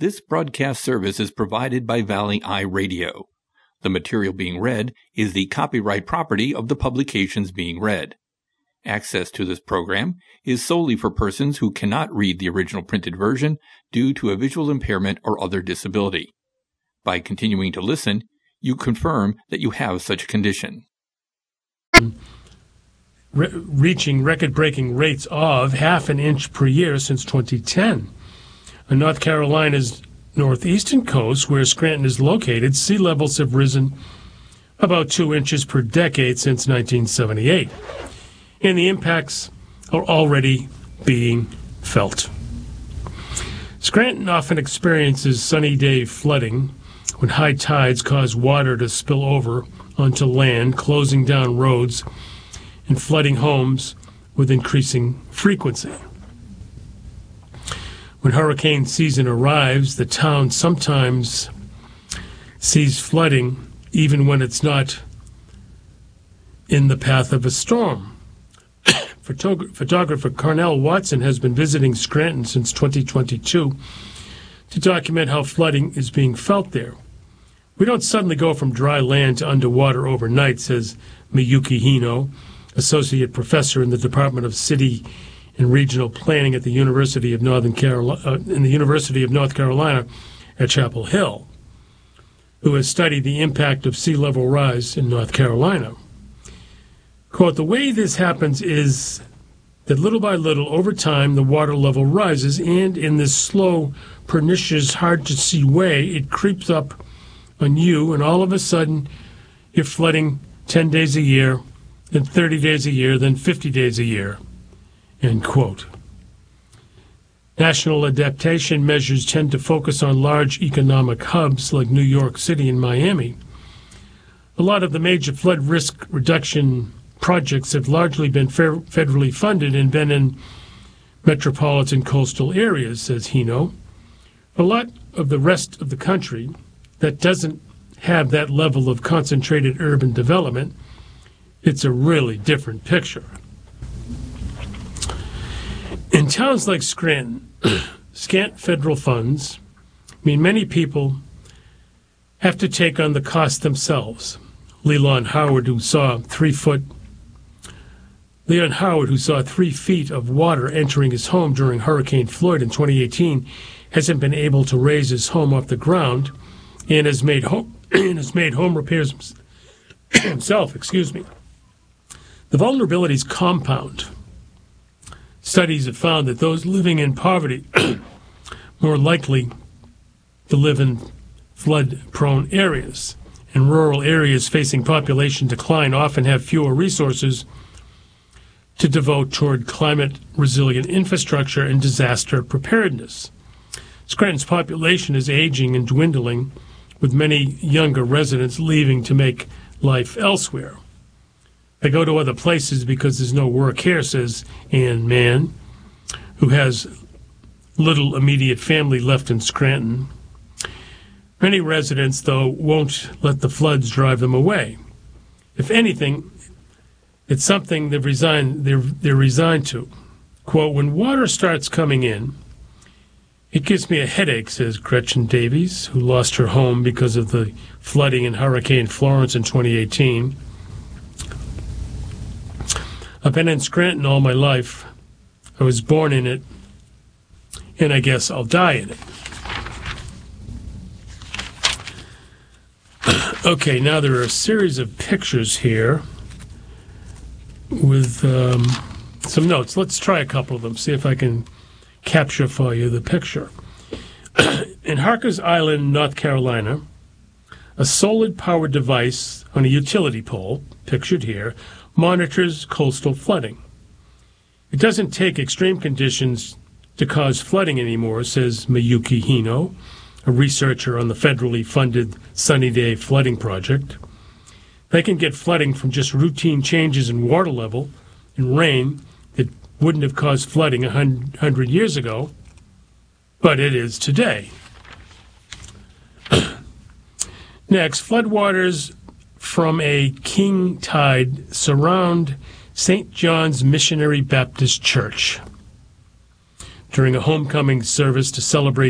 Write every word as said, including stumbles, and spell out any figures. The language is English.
This broadcast service is provided by Valley Eye Radio. The material being read is the copyright property of the publications being read. Access to this program is solely for persons who cannot read the original printed version due to a visual impairment or other disability. By continuing to listen, you confirm that you have such a condition. Re- reaching record-breaking rates of half an inch per year since twenty ten. On North Carolina's northeastern coast, where Scranton is located, sea levels have risen about two inches per decade since nineteen seventy-eight, and the impacts are already being felt. Scranton often experiences sunny day flooding when high tides cause water to spill over onto land, closing down roads and flooding homes with increasing frequency. When hurricane season arrives, the town sometimes sees flooding even when it's not in the path of a storm. Photog- photographer Carnell Watson has been visiting Scranton since twenty twenty-two to document how flooding is being felt there. We don't suddenly go from dry land to underwater overnight, says Miyuki Hino, associate professor in the Department of City and Regional Planning at the University of Northern Carolina, uh, in the University of North Carolina at Chapel Hill, who has studied the impact of sea level rise in North Carolina. Quote, the way this happens is that little by little, over time, the water level rises, and in this slow, pernicious, hard-to-see way, it creeps up on you, and all of a sudden, you're flooding ten days a year, then thirty days a year, then fifty days a year, end quote. National adaptation measures tend to focus on large economic hubs like New York City and Miami. A lot of the major flood risk reduction projects have largely been fer- federally funded and been in metropolitan coastal areas, says Hino. A lot of the rest of the country that doesn't have that level of concentrated urban development, it's a really different picture. In towns like Scranton, scant federal funds mean many people have to take on the cost themselves. Leland Howard, who saw three foot Leon Howard, who saw three feet of water entering his home during Hurricane Floyd in twenty eighteen, hasn't been able to raise his home off the ground and has made home and has made home repairs himself. Excuse me. The vulnerabilities compound. Studies have found that those living in poverty more likely to live in flood-prone areas, and rural areas facing population decline often have fewer resources to devote toward climate-resilient infrastructure and disaster preparedness. Scranton's population is aging and dwindling, with many younger residents leaving to make life elsewhere. They go to other places because there's no work here, says Ann Mann, who has little immediate family left in Scranton. Many residents, though, won't let the floods drive them away. If anything, it's something they've resigned, they're, they're resigned to. Quote, when water starts coming in, it gives me a headache, says Gretchen Davies, who lost her home because of the flooding in Hurricane Florence in twenty eighteen. I've been in Scranton all my life. I was born in it, and I guess I'll die in it. Okay, now there are a series of pictures here with um, some notes. Let's try a couple of them, see if I can capture for you the picture. In Harkers Island, North Carolina, a solar-powered device on a utility pole, pictured here, monitors coastal flooding. It doesn't take extreme conditions to cause flooding anymore, says Miyuki Hino, a researcher on the federally funded Sunny Day Flooding Project. They can get flooding from just routine changes in water level and rain that wouldn't have caused flooding a hundred years ago, but it is today. Next, floodwaters from a king tide surround Saint John's Missionary Baptist Church. During a homecoming service to celebrate